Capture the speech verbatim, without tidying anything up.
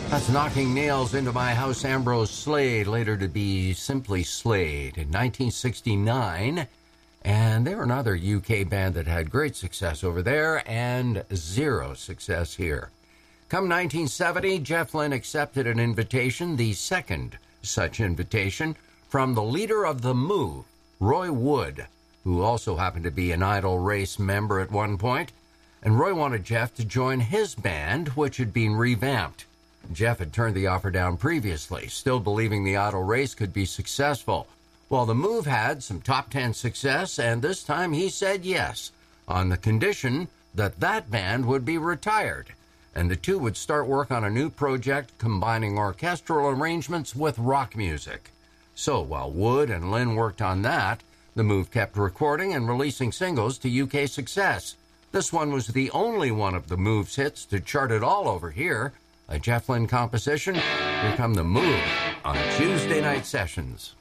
That's Knocking Nails Into My House, Ambrose Slade, later to be simply Slade, in nineteen sixty-nine. And they were another U K band that had great success over there and zero success here. Come nineteen seventy, Jeff Lynne accepted an invitation, the second such invitation, from the leader of The Move, Roy Wood, who also happened to be an Idle Race member at one point. And Roy wanted Jeff to join his band, which had been revamped. Jeff had turned the offer down previously, still believing the Idle Race could be successful. Well, The Move had some top ten success, and this time he said yes, on the condition that that band would be retired, and the two would start work on a new project combining orchestral arrangements with rock music. So while Wood and Lynne worked on that, The Move kept recording and releasing singles to U K success. This one was the only one of The Move's hits to chart it all over here. A Jeff Lynne composition. Here come The Move on Tuesday Night Sessions.